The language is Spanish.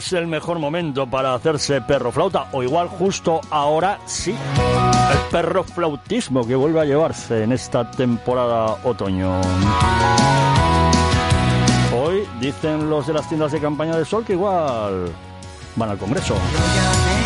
es el mejor momento para hacerse perroflauta, o igual justo ahora sí. El perroflautismo que vuelve a llevarse en esta temporada otoño. Hoy dicen los de las tiendas de campaña de Sol que igual van al Congreso.